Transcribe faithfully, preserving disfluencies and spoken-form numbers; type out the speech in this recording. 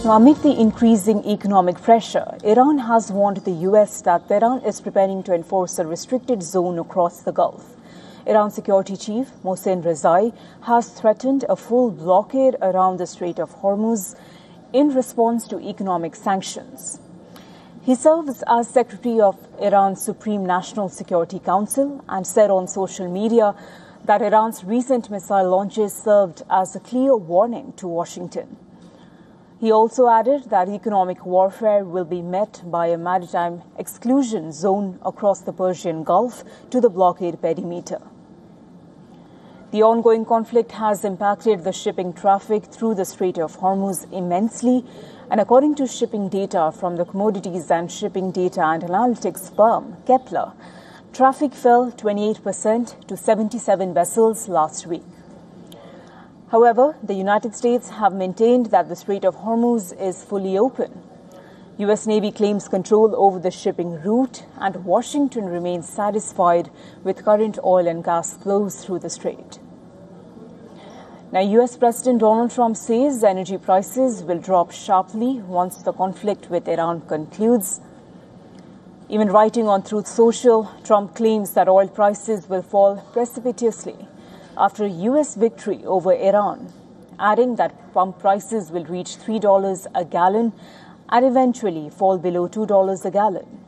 Now, amid the increasing economic pressure, Iran has warned the U S that Tehran is preparing to enforce a restricted zone across the Gulf. Iran Security Chief Mohsen Rezai has threatened a full blockade around the Strait of Hormuz in response to economic sanctions. He serves as Secretary of Iran's Supreme National Security Council and said on social media that Iran's recent missile launches served as a clear warning to Washington. He also added that economic warfare will be met by a maritime exclusion zone across the Persian Gulf to the blockade perimeter. The ongoing conflict has impacted the shipping traffic through the Strait of Hormuz immensely, and according to shipping data from the Commodities and Shipping Data and Analytics firm, Kepler, traffic fell twenty-eight percent to seventy-seven vessels last week. However, the United States have maintained that the Strait of Hormuz is fully open. U S Navy claims control over the shipping route, and Washington remains satisfied with current oil and gas flows through the strait. Now, U S President Donald Trump says energy prices will drop sharply once the conflict with Iran concludes. Even writing on Truth Social, Trump claims that oil prices will fall precipitously after a U S victory over Iran, adding that pump prices will reach three dollars a gallon and eventually fall below two dollars a gallon.